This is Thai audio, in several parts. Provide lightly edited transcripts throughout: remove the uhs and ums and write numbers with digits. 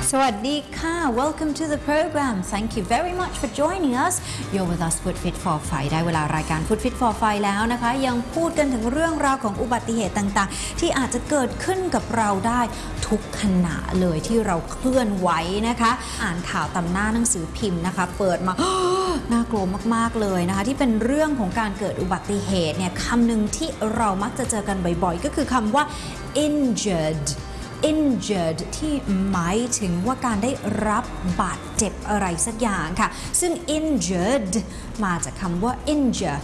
สวัสดีค่ะ Welcome to the program. Thank you very much for joining us. You're with us Food Fit for Fight ได้เวลารายการ Food Fit for Fight แล้วนะคะยังพูดกันถึงเรื่องราวของอุบัติเหตุต่างๆที่อาจจะเกิดขึ้นกับเราได้ทุกขณะเลยที่เราเคลื่อนไหวนะคะอ่านข่าวตำหน้าหนังสือพิมพ์นะคะเปิดมา น่ากลัวมากๆเลยนะคะที่เป็นเรื่องของการเกิดอุบัติเหตุเนี่ยคำหนึ่งที่เรามักจะเจอกันบ่อยๆก็คือคำว่า injured ที่หมายถึงว่าการได้รับบาดเจ็บอะไรสักอย่างค่ะซึ่ง injured มาจากคำว่า injure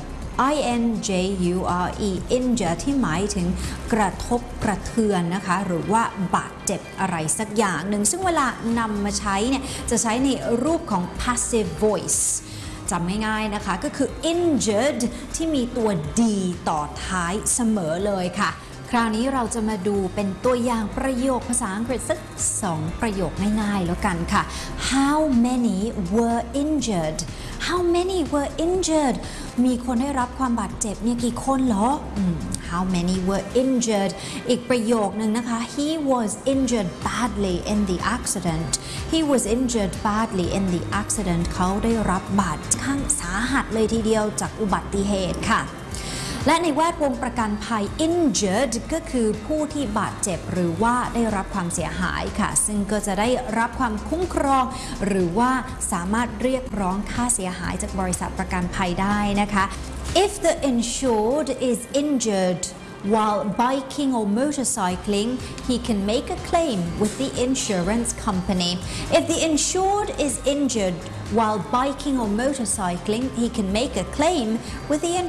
injure ที่หมายถึงกระทบกระเทือนนะคะหรือว่าบาดเจ็บอะไรสักอย่างหนึ่งซึ่งเวลานำมาใช้เนี่ยจะใช้ในรูปของ passive voice จำง่ายๆนะคะก็คือ injured ที่มีตัว d ต่อท้ายเสมอเลยค่ะคราวนี้เราจะมาดูเป็นตัวอย่างประโยคภาษาอังกฤษสัก2ประโยคง่ายๆแล้วกันค่ะ How many were injured How many were injured มีคนได้รับความบาดเจ็บเนี่ยกี่คนเหรอHow many were injured อีกประโยคนึงนะคะ He was injured badly in the accident He was injured badly in the accident เขาได้รับบาดข้างสาหัสเลยทีเดียวจากอุบัติเหตุค่ะและในแวดวงประกันภัย injured ก็คือผู้ที่บาดเจ็บหรือว่าได้รับความเสียหายค่ะซึ่งก็จะได้รับความคุ้มครองหรือว่าสามารถเรียกร้องค่าเสียหายจากบริษัทประกันภัยได้นะคะ If the insured is injured while biking or motorcycling, he can make a claim with the insurance company. If the insured is injured while biking or motorcycling, he can make a claim with the